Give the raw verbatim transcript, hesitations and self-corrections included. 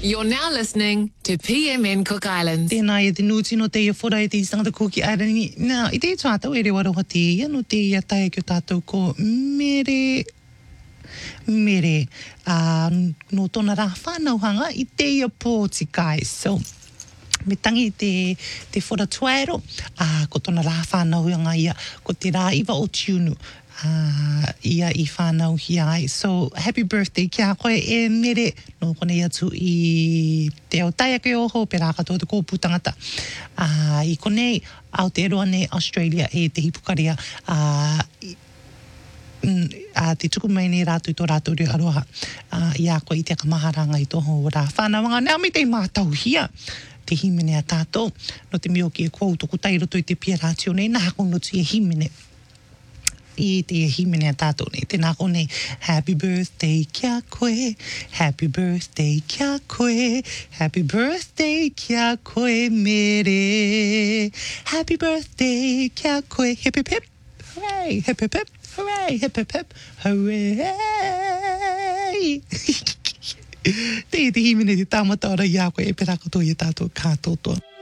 You're now listening to P M N Cook Islands. Tēnā e te nūti no te ia whora e te Tangata Cookie Island. Nā, i te tātou e rewa roha te ia no te ia tae ki o tātou ko mere, mere, uh, no tōna rā whānauhanga i te ia pōti kai. So, me tangi te, te whora tuaero, uh, ko tōna rā whānauhanga ia, ko te rā iwa o tiunu. Uh, ia i whānau hi ai. So, happy birthday kia koe e mere no kone atu i te au taia ke oho pe rā katoa te kōpū tangata. Uh, I konei Aotearoa ne Australia e te hipukarea uh, i, mm, uh, te tuku mai nei rātou i tō rātou reo aroha. Uh, ia koe i te kamaharanga i tōho rā whānauanga. Nā mi te mātau hia te himene a tātou. No te mioki e kōu tōku tairoto i te pia rātio nei nā kono tu e himene. I te himene a tātou nei, tēnā kone, happy birthday kia koe, happy birthday kia koe, happy birthday kia koe mere, happy birthday kia koe, hip hip hip, hooray, hip hip hip, hooray, hip hip hip, hooray. Te te himene te tāmata ora ia koe e pera katoa i tātou kātotoa.